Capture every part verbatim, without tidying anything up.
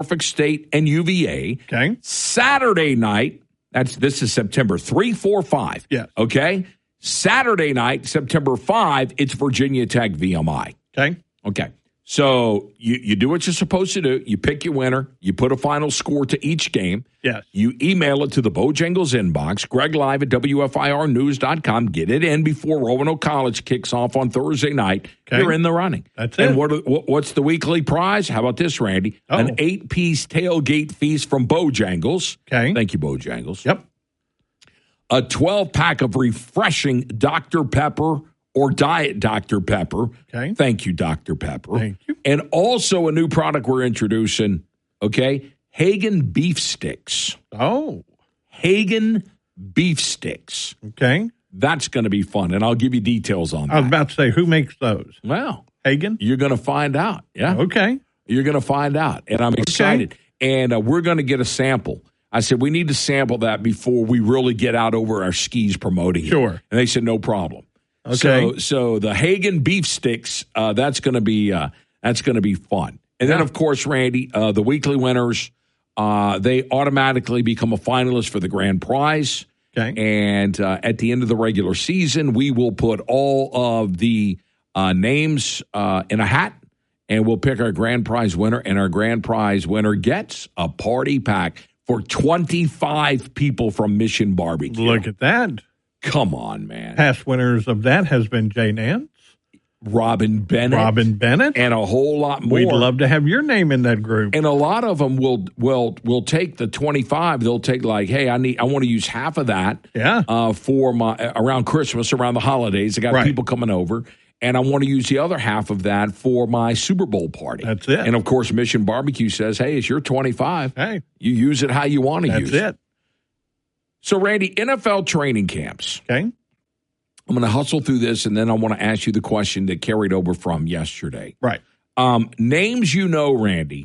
Norfolk State and U V A. Okay. Saturday night, that's this is September three, four, five. Yes. Okay. Saturday night, September fifth, it's Virginia Tech V M I. Okay. Okay. So you, you do what you're supposed to do. You pick your winner. You put a final score to each game. Yes. You email it to the Bojangles inbox, Greg Live at W F I R news dot com. Get it in before Roanoke College kicks off on Thursday night. Okay. You're in the running. That's it. And what, what what's the weekly prize? How about this, Randy? Oh. An eight-piece tailgate feast from Bojangles. Okay. Thank you, Bojangles. Yep. A twelve-pack of refreshing Doctor Pepper or Diet Doctor Pepper. Okay. Thank you, Doctor Pepper. Thank you. And also a new product we're introducing, okay? Hagen Beef Sticks. Oh. Hagen Beef Sticks. Okay. That's going to be fun, and I'll give you details on that. I was about to say, who makes those? Well, Hagen? you're going to find out. Yeah. Okay. You're going to find out, and I'm excited. Okay. And uh, we're going to get a sample. I said, we need to sample that before we really get out over our skis promoting it. Sure. And they said, no problem. Okay. So, so the Hagen beef sticks, uh, that's going to be uh, that's going to be fun. And then, Yeah. of course, Randy, uh, the weekly winners, uh, they automatically become a finalist for the grand prize. Okay. And uh, at the end of the regular season, we will put all of the uh, names uh, in a hat, and we'll pick our grand prize winner. And our grand prize winner gets a party pack for twenty-five people from Mission Barbecue. Look at that. Come on, man. Past winners of that has been Jay Nance, Robin Bennett. Robin Bennett, and a whole lot more. We'd love to have your name in that group. And a lot of them will will will take the twenty-five. They'll take like, hey, I need I want to use half of that. Yeah. Uh, for my around Christmas, around the holidays. I got Right. people coming over, and I want to use the other half of that for my Super Bowl party. That's it. And of course, Mission Barbecue says, hey, it's your twenty-five. Hey, you use it how you want to that's use it. it. So, Randy, N F L training camps. Okay. I'm going to hustle through this, and then I want to ask you the question that carried over from yesterday. Right. Um, names you know, Randy,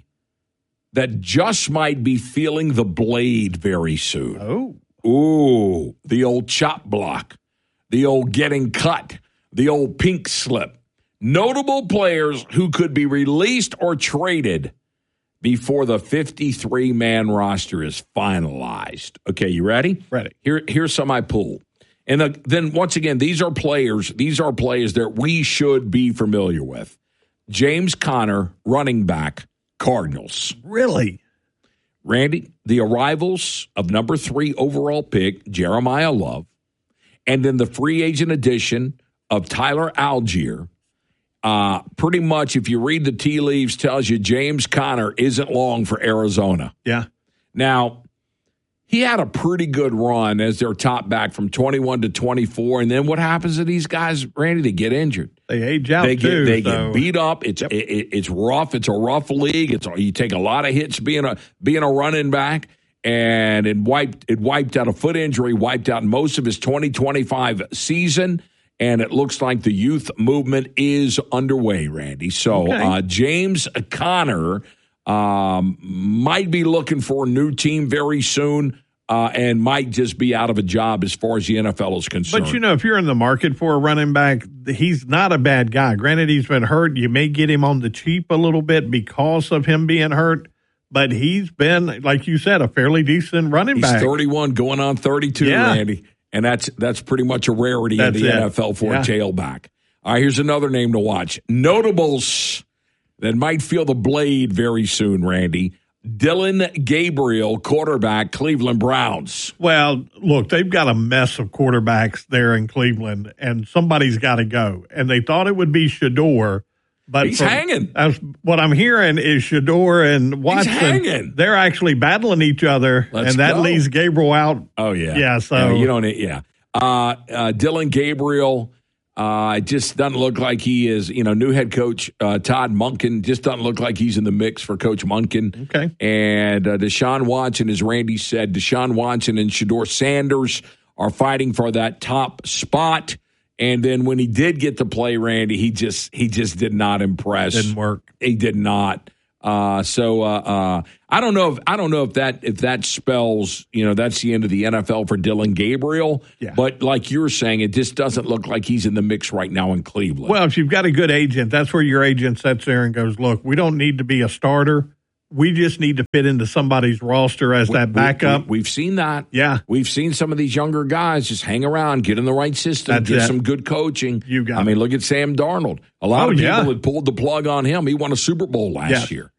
that just might be feeling the blade very soon. Oh. Ooh, the old chop block, the old getting cut, the old pink slip. Notable players who could be released or traded before the fifty-three man roster is finalized. Okay, you ready? Ready. Here, here's some I pulled. And the, then once again, these are players. These are players that we should be familiar with. James Conner, running back, Cardinals. Really? Randy, the arrivals of number three overall pick, Jeremiah Love, and then the free agent addition of Tyler Algier. Uh, pretty much, if you read the tea leaves, tells you James Conner isn't long for Arizona. Yeah. Now, he had a pretty good run as their top back from twenty-one to twenty-four. And then what happens to these guys, Randy? They get injured. They age out They get, too. they so. get beat up. It's Yep. it, it, it's rough. It's a rough league. It's you take a lot of hits being a being a running back, and it wiped it wiped out a foot injury, wiped out most of his twenty twenty-five season. And it looks like the youth movement is underway, Randy. So Okay. uh, James Conner um, might be looking for a new team very soon. Uh, and might just be out of a job as far as the N F L is concerned. But, you know, if you're in the market for a running back, he's not a bad guy. Granted, he's been hurt. You may get him on the cheap a little bit because of him being hurt. But he's been, like you said, a fairly decent running He's back. thirty-one going on thirty-two, Yeah. Randy. And that's that's pretty much a rarity That's in the it. N F L for Yeah. a tailback. All right, here's another name to watch. Notables that might feel the blade very soon, Randy. Dylan Gabriel, quarterback, Cleveland Browns. Well, look, they've got a mess of quarterbacks there in Cleveland, and somebody's got to go. And they thought it would be Shador. But He's from- hanging. As what I'm hearing is Shador and Watson. hanging. They're actually battling each other, Let's and that go. leaves Gabriel out. Oh, yeah. Yeah, so- Yeah, you don't need, yeah. Uh, uh, Dylan Gabriel, uh, it just doesn't look like he is, you know, new head coach uh, Todd Monken just doesn't look like he's in the mix for Coach Monken. Okay. And uh, Deshaun Watson, as Randy said, Deshaun Watson and Shador Sanders are fighting for that top spot. And then when he did get to play, Randy, he just he just did not impress. Didn't work. He did not. Uh, so uh, uh, I don't know if I don't know if that if that spells, you know, that's the end of the N F L for Dylan Gabriel. Yeah. But like you're saying, it just doesn't look like he's in the mix right now in Cleveland. Well, if you've got a good agent, that's where your agent sits there and goes, look, we don't need to be a starter, we just need to fit into somebody's roster as we, that backup. We, we, we've seen that. Yeah. We've seen some of these younger guys just hang around, get in the right system, That's get it. some good coaching. You got I it. mean, look at Sam Darnold. A lot Oh, of people yeah. had pulled the plug on him. He won a Super Bowl last Yes. year.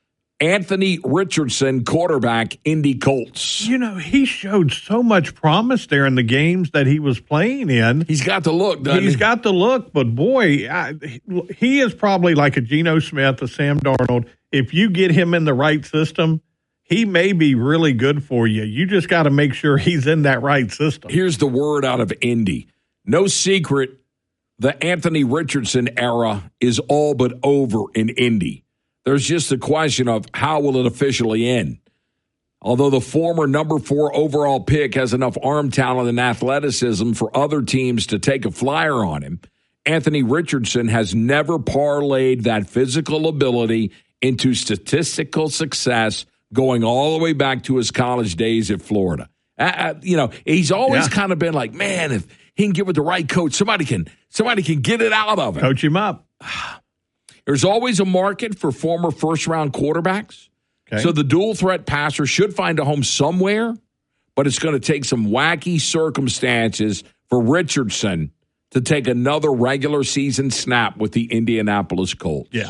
Anthony Richardson, quarterback, Indy Colts. You know, he showed so much promise there in the games that he was playing in. He's got the look, doesn't He's he? got the look, but boy, I, he is probably like a Geno Smith, a Sam Darnold. If you get him in the right system, he may be really good for you. You just got to make sure he's in that right system. Here's the word out of Indy. No secret, the Anthony Richardson era is all but over in Indy. There's just a question of how will it officially end. Although the former number four overall pick has enough arm talent and athleticism for other teams to take a flyer on him, Anthony Richardson has never parlayed that physical ability into statistical success going all the way back to his college days at Florida. Uh, uh, you know, he's always Yeah. kind of been like, man, if he can get with the right coach, somebody can somebody can get it out of him. Coach him up. There's always a market for former first-round quarterbacks. Okay. So the dual-threat passer should find a home somewhere, but it's going to take some wacky circumstances for Richardson to take another regular season snap with the Indianapolis Colts. Yeah.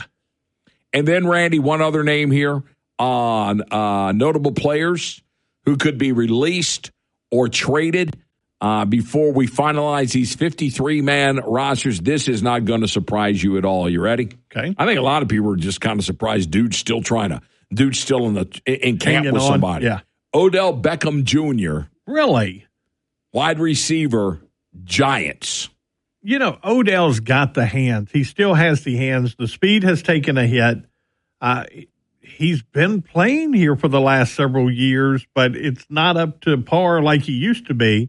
And then, Randy, one other name here on uh, notable players who could be released or traded uh, before we finalize these fifty-three man rosters. This is not going to surprise you at all. You ready? Okay. I think a lot of people are just kind of surprised. Dude's still trying to, dude's still in the in camp Hanging with on, somebody. yeah. Odell Beckham Junior, Really? wide receiver, Giants. You know, Odell's got the hands. He still has the hands. The speed has taken a hit. Uh, he's been playing here for the last several years, but it's not up to par like he used to be.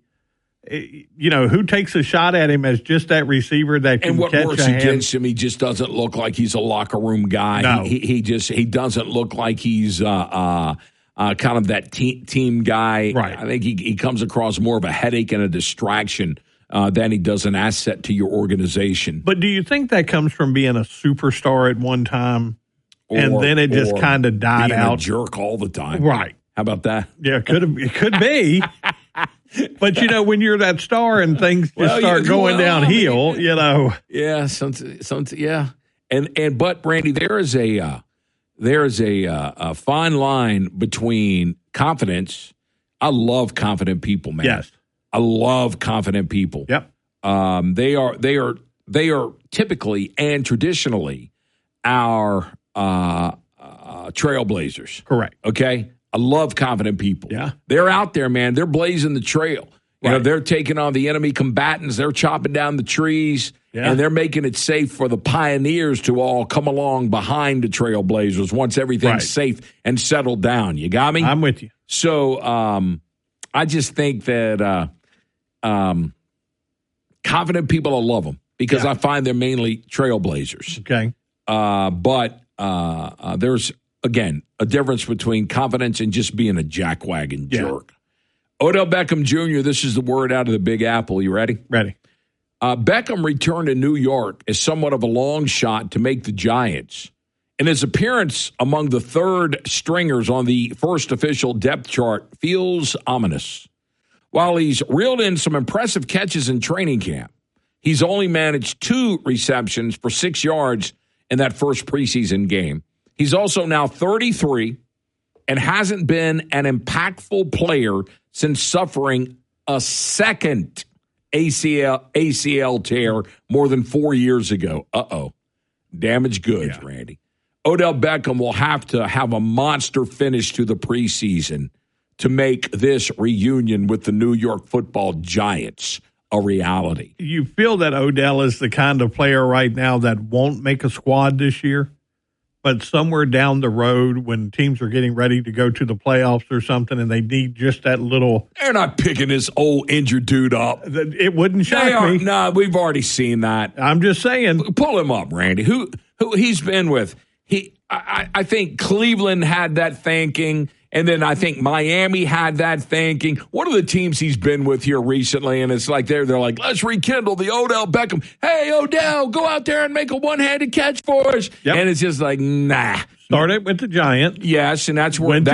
You know, who takes a shot at him as just that receiver that can And what catch works a hand? against him, he just doesn't look like he's a locker room guy. No. He, he just he doesn't look like he's uh, uh, uh, kind of that te- team guy. Right. I think he, he comes across more of a headache and a distraction uh, than he does an asset to your organization. But do you think that comes from being a superstar at one time, and Or- then it just or kind of died being out? a jerk all the time. Right. How about that? Yeah, could have, it could be. But, you know, when you're that star and things just Well, start you- going well, downhill, I mean, you know. Yeah, some, some, yeah, and and but Randy, there is a uh, there is a, uh, a fine line between confidence. I love confident people, man. Yes. I love confident people. Yep. Um, they are they are they are typically and traditionally our uh, uh, trailblazers. Correct. Okay, I love confident people. Yeah. They're out there, man. They're blazing the trail. You know, Right. they're taking on the enemy combatants. They're chopping down the trees, Yeah. and they're making it safe for the pioneers to all come along behind the trailblazers once everything's Right. safe and settled down. You got me? I'm with you. So um, I just think that uh, um, confident people, I love them because Yeah. I find they're mainly trailblazers. Okay. Uh, but uh, uh, there's, again, a difference between confidence and just being a jackwagon Yeah. jerk. Odell Beckham Junior, this is the word out of the Big Apple. You ready? Ready. Uh, Beckham returned to New York as somewhat of a long shot to make the Giants. And his appearance among the third stringers on the first official depth chart feels ominous. While he's reeled in some impressive catches in training camp, he's only managed two receptions for six yards in that first preseason game. He's also now thirty-three and hasn't been an impactful player since suffering a second A C L A C L tear more than four years ago. Uh-oh. Damaged goods, Yeah. Randy. Odell Beckham will have to have a monster finish to the preseason to make this reunion with the New York Football Giants a reality. You feel that Odell is the kind of player right now that won't make a squad this year, but somewhere down the road when teams are getting ready to go to the playoffs or something and they need just that little, They're not picking this old injured dude up. it wouldn't They shock are, me. nah, we've already seen that. I'm just saying. Pull him up, Randy. Who who he's been with? He, I, I think Cleveland had that thinking, and then I think Miami had that thinking. What are the teams he's been with here recently? And it's like they're they're like, let's rekindle the Odell Beckham. Hey, Odell, go out there and make a one-handed catch for us. Yep. And it's just like, nah, Started with the Giants. Yes, and that's where Went to